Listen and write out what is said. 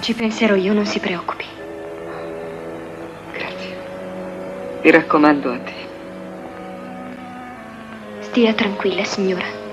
Ci penserò io, non si preoccupi. Grazie. Mi raccomando a te. Stia tranquilla, signora.